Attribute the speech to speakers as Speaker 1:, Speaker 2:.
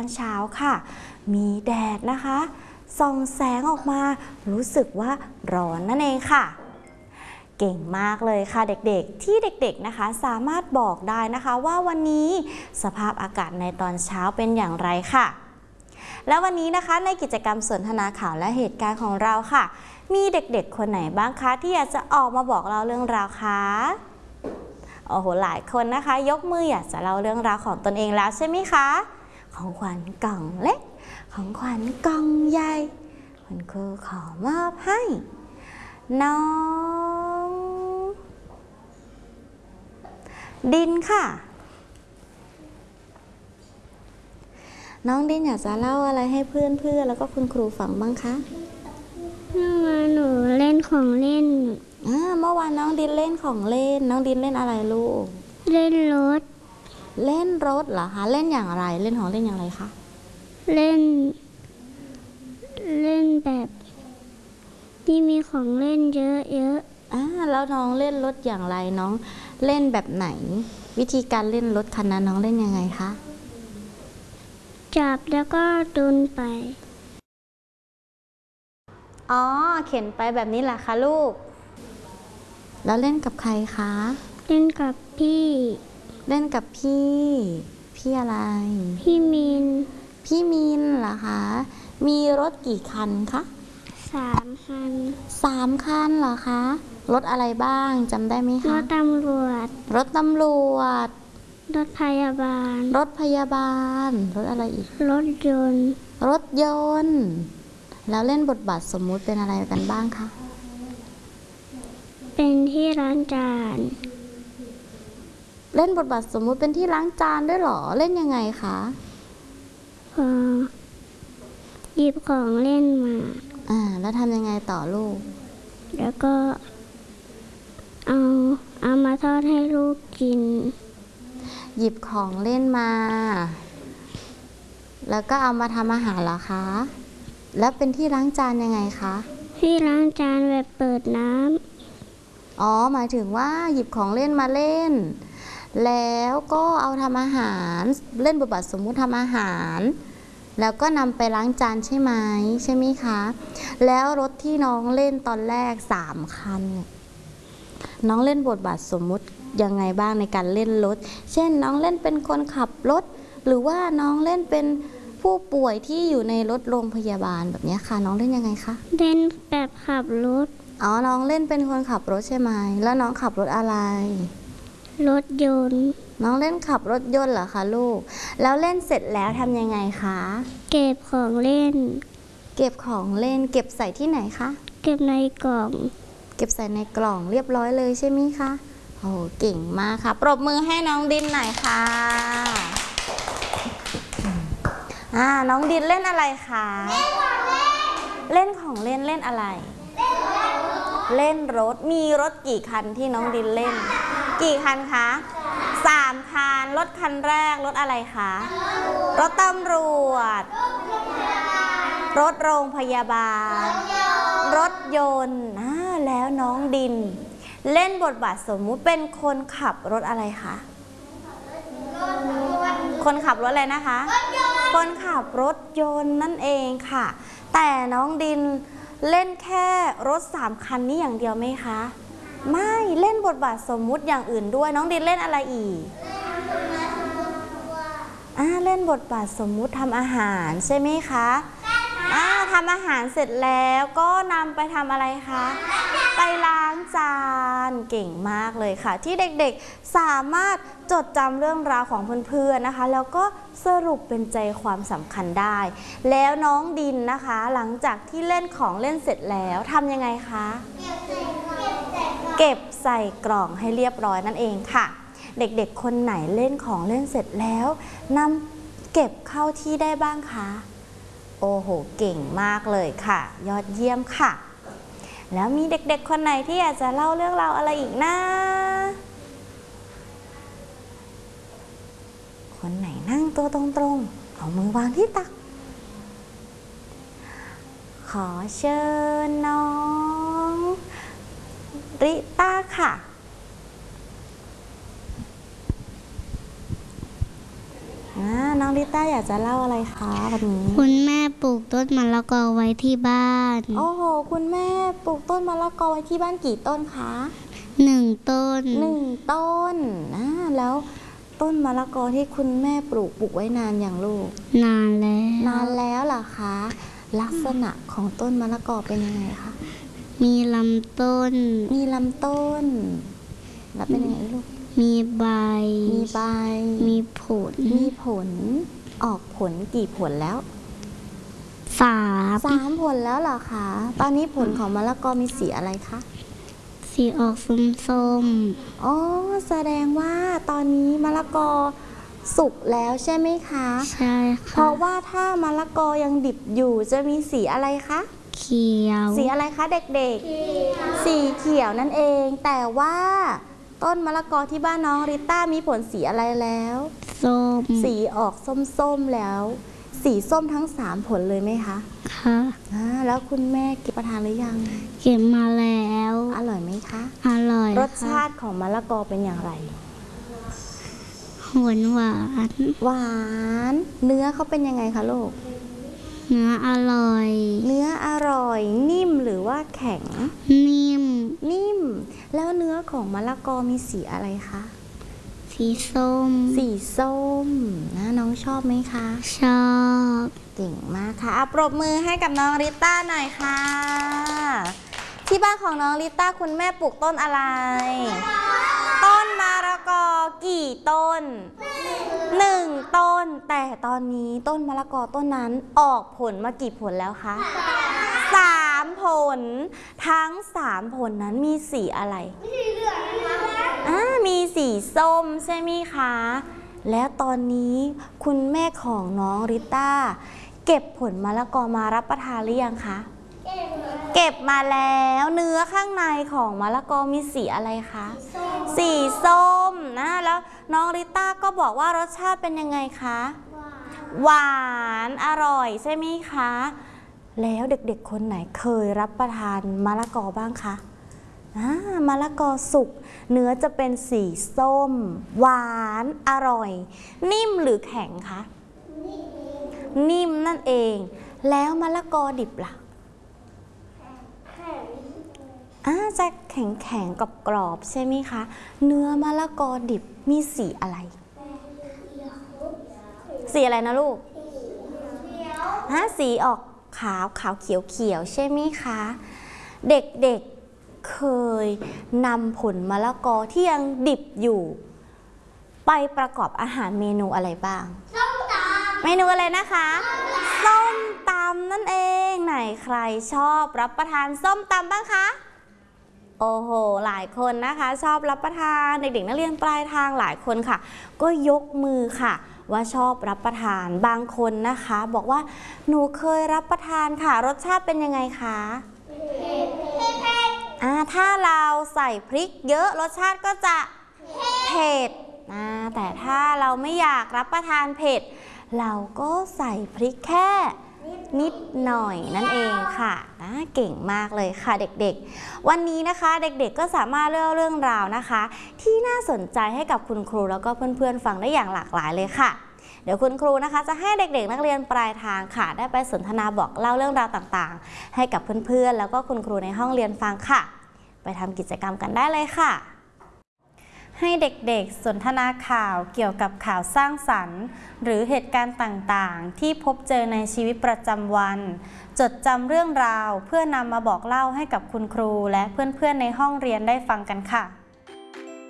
Speaker 1: เช้าค่ะมีแดดนะคะส่องแสงออกมารู้สึกว่าร้อนนั่นเองค่ะเก่งมากเลยค่ะเด็กๆที่เด็กๆนะคะสามารถบอกได้นะคะว่าวันนี้สภาพอากาศในตอนเช้าเป็นอย่างไรค่ะแล้ววันนี้นะคะในกิจกรรมสนทนาข่าวและเหตุการณ์ของเราค่ะมีเด็กๆคนไหนบ้างคะที่อยากจะออกมาบอกเราเรื่องราวคะโอ้โหหลายคนนะคะยกมืออยากจะเล่าเรื่องราวของตนเองแล้วใช่ไหมคะของขวัญกล่องเล็กของขวัญกล่องใหญ่คุณครูขอมอบให้น้องดินค่ะน้องดินอยากจะเล่าอะไรให้เพื่อนๆแล้วก็คุณครูฟังบ้างคะ
Speaker 2: เมื่อวานหนูเล่นของเล่น
Speaker 1: เมื่อวานน้องดินเล่นของเล่นน้องดินเล่นอะไรลูก
Speaker 2: เล่นรถ
Speaker 1: เล่นรถเหรอคะเล่นอย่างไรเล่นของเล่นอย่างไรคะ
Speaker 2: เล่นแบบที่มีของเล่นเยอะ
Speaker 1: แล้วน้องเล่นรถอย่างไรน้องเล่นแบบไหนวิธีการเล่นรถคันนั้นน้องเล่นยังไงคะ
Speaker 2: จับแล้วก็ดุนไป
Speaker 1: เข็นไปแบบนี้แหละคะลูกแล้วเล่นกับใครคะ
Speaker 2: เล่นกับพี่
Speaker 1: เล่นกับพี่อะไร
Speaker 2: พี่มิน
Speaker 1: เหรอคะมีรถกี่คันคะ
Speaker 2: 3 คัน
Speaker 1: 3 คันเหรอคะรถอะไรบ้างจำได้ไหมคะ
Speaker 2: รถตำรวจ
Speaker 1: รถ
Speaker 2: รถพยาบาล
Speaker 1: รถอะไรอีก
Speaker 2: รถยนต์
Speaker 1: แล้วเล่นบทบาทสมมุติเป็นอะไรกันบ้างคะ
Speaker 2: เป็นที่ล้างจาน
Speaker 1: เล่นบทบาทสมมุติเป็นที่ล้างจานด้วยเหรอเล่นยังไงคะ
Speaker 2: หยิบของเล่นมา
Speaker 1: แล้วทำยังไงต่อลูก
Speaker 2: แล้วก็เอามาทอดให้ลูกกิน
Speaker 1: หยิบของเล่นมาแล้วก็เอามาทำอาหารเหรอคะแล้วเป็นที่ล้างจานยังไงคะ
Speaker 2: ที่ล้างจานแบบเปิดน้
Speaker 1: ำหมายถึงว่าหยิบของเล่นมาเล่นแล้วก็เอาทำอาหารเล่นบทบาทสมมุติทำอาหารแล้วก็นำไปล้างจานใช่ไหมคะแล้วรถที่น้องเล่นตอนแรก3 คันน้องเล่นบทบาทสมมุติยังไงบ้างในการเล่นรถเช่นน้องเล่นเป็นคนขับรถหรือว่าน้องเล่นเป็นผู้ป่วยที่อยู่ในรถโรงพยาบาลแบบนี้ค่ะน้องเล่นยังไงคะ
Speaker 2: เล่นแบบขับรถ
Speaker 1: น้องเล่นเป็นคนขับรถใช่ไหมแล้วน้องขับรถอะไร
Speaker 2: รถยนต์
Speaker 1: น้องเล่นขับรถยนต์เหรอคะลูกแล้วเล่นเสร็จแล้วทำยังไงคะ
Speaker 2: เก็บของเล่น
Speaker 1: เก็บใส่ที่ไหนคะ
Speaker 2: เก็บในกล่อง
Speaker 1: เก็บใส่ในกล่องเรียบร้อยเลยใช่ไหมคะโอ้เก่งมากค่ะปรบมือให้น้องดินหน่อยค่ะน้องดินเล่นอะไรคะเล่นของเล่นเล่นอะไรเล่นรถมีรถกี่คันที่น้องดินเล่นกี่คันคะ3 คันรถคันแรกรถอะไรคะรถตำรวจรถโรงพยาบาลรถยนต์แล้วน้องดินเล่นบทบาทสมมุติเป็นคนขับรถอะไรคะคนขับรถอะไรนะคะคนขับรถยนต์นั่นเองค่ะแต่น้องดินเล่นแค่รถ3 คันนี้อย่างเดียวไหมคะไม่เล่นบทบาทสมมุติอย่างอื่นด้วยน้องดินเล่นอะไรอีกเล่นบทบาทสมมุติทำอาหารใช่ไหมคะทำอาหารเสร็จแล้วก็นำไปทำอะไรคะไปล้างจานเก่งมากเลยค่ะที่เด็กๆสามารถจดจำเรื่องราวของเพื่อนๆนะคะแล้วก็สรุปเป็นใจความสำคัญได้แล้วน้องดินนะคะหลังจากที่เล่นของเล่นเสร็จแล้วทำยังไงคะเก็บใส่กล่องให้เรียบร้อยนั่นเองค่ะเด็กๆคนไหนเล่นของเล่นเสร็จแล้วนำเก็บเข้าที่ได้บ้างคะโอ้โหเก่งมากเลยค่ะยอดเยี่ยมค่ะแล้วมีเด็กๆคนไหนที่อยากจะเล่าเรื่องราวอะไรอีกนะคนไหนนั่งตัวตรงๆเอามือวางที่ตักขอเชิญน้องริต้าค่ะน้องลิต้าอยากจะเล่าอะไรคะวันนี้
Speaker 2: คุณแม่ปลูกต้นมะละกอไว้ที่บ้าน
Speaker 1: โอ้โหคุณแม่ปลูกต้นมะละกอไว้ที่บ้านกี่ต้นคะ
Speaker 2: 1 ต้น
Speaker 1: 1 ต้นแล้วต้นมะละกอที่คุณแม่ปลูกไว้นานอย่างลูก
Speaker 2: นานแล้ว
Speaker 1: นานแล้วเหรอคะ ลักษณะของต้นมะละกอเป็นยังไงคะ
Speaker 2: มีลำต้น
Speaker 1: มีลำต้น แล้วเป็นยังไงลูก
Speaker 2: มีใบ
Speaker 1: มีใบ
Speaker 2: มีผล
Speaker 1: มีผล ออกผลกี่ผลแล้ว
Speaker 2: 3
Speaker 1: ผลแล้วเหรอคะ ตอนนี้ผลของมะละกอมีสีอะไรคะ
Speaker 2: สีออกส้ม
Speaker 1: อ๋อ แสดงว่าตอนนี้มะละกอสุกแล้วใช่ไหมคะ
Speaker 2: ๆใช่
Speaker 1: เพ
Speaker 2: ค่ะ
Speaker 1: ราะว่าถ้ามะละกอยังดิบอยู่จะมีสีอะไรคะ
Speaker 2: เขียว
Speaker 1: สีอะไรคะเด็กๆ สีเขียวนั่นเอง แต่ว่าต้นมะละกอที่บ้านน้องริต้ามีผลสีอะไรแล้ว
Speaker 2: ส้ม
Speaker 1: สีออกส้มๆแล้ว สีส้มทั้ง3ผลเลยไหมคะ
Speaker 2: ค่ะ
Speaker 1: แล้วคุณแม่เก็บประทานหรือยัง
Speaker 2: เก็บมาแล้ว
Speaker 1: อร่อยไหมคะ
Speaker 2: อร่อย
Speaker 1: รส
Speaker 2: ค่ะ
Speaker 1: ชาติของมะละกอเป็นอย่างไร
Speaker 2: หวาน
Speaker 1: หวาน เนื้อเขาเป็นยังไงคะลูก
Speaker 2: เนื้ออร่อย
Speaker 1: เนื้ออร่อย นิ่มหรือว่าแข็ง
Speaker 2: นิ่ม
Speaker 1: นิ่ม แล้วเนื้อของมะละกอมีสีอะไรคะ
Speaker 2: สีส้ม
Speaker 1: สีส้มน้องชอบไหมคะ
Speaker 2: ชอบ
Speaker 1: เก่งมากค่ะปรบมือให้กับน้องริต้าหน่อยค่ะ ที่บ้านของน้องริต้าคุณแม่ปลูกต้นอะไร ต้นมะละกอกี่ต้น 1 ต้น แต่ตอนนี้ต้นมะละกอต้นนั้นออกผลมากี่ผลแล้วคะ3 ผล ทั้ง3 ผลนั้นมีสีอะไรมีสีส้มใช่ไหมคะ แล้วตอนนี้คุณแม่ของน้องริต้าเก็บผลมะละกอมารับประทานหรือยังคะ เก็บมาแล้วเนื้อข้างในของมะละกอมีสีอะไรคะ สีส้มแล้วน้องริต้าก็บอกว่ารสชาติเป็นยังไงคะ หวานอร่อยใช่ไหมคะ แล้วเด็กๆคนไหนเคยรับประทานมะละกอบ้างคะมะละกอสุกเนื้อจะเป็นสีส้ม หวานอร่อย นิ่มหรือแข็งคะนิ่มนั่นเอง แล้วมะละกอดิบล่ะจะแข็งกับกรอบใช่ไหมคะ เนื้อมะละกอดิบมีสีอะไร สีอะไรนะลูกสีออกขาวเขียวใช่ไหมคะ เด็กๆเคยนำผลมะละกอที่ยังดิบอยู่ไปประกอบอาหารเมนูอะไรบ้างส้มตำเมนูอะไรนะคะส้มตำนั่นเองไหนใครชอบรับประทานส้มตำบ้างคะโอ้โหหลายคนนะคะชอบรับประทานเด็กๆนักเรียนปลายทางหลายคนค่ะก็ยกมือค่ะว่าชอบรับประทานบางคนนะคะบอกว่าหนูเคยรับประทานค่ะรสชาติเป็นยังไงคะถ้าเราใส่พริกเยอะรสชาติก็จะเผ็ดแต่ถ้าเราไม่อยากรับประทานเผ็ดเราก็ใส่พริกแค่นิดหน่อยนั่นเองค่ะเก่งมากเลยค่ะเด็กๆวันนี้นะคะเด็กๆก็สามารถเล่าเรื่องราวนะคะที่น่าสนใจให้กับคุณครูแล้วก็เพื่อนๆฟังได้อย่างหลากหลายเลยค่ะเดี๋ยวคุณครูนะคะจะให้เด็กๆนักเรียนปลายทางค่ะได้ไปสนทนาบอกเล่าเรื่องราวต่างๆให้กับเพื่อนๆแล้วก็คุณครูในห้องเรียนฟังค่ะไปทำกิจกรรมกันได้เลยค่ะให้เด็กๆสนทนาข่าวเกี่ยวกับข่าวสร้างสรรค์หรือเหตุการณ์ต่างๆที่พบเจอในชีวิตประจำวันจดจำเรื่องราวเพื่อนำมาบอกเล่าให้กับคุณครูและเพื่อนๆในห้องเรียนได้ฟังกันค่ะ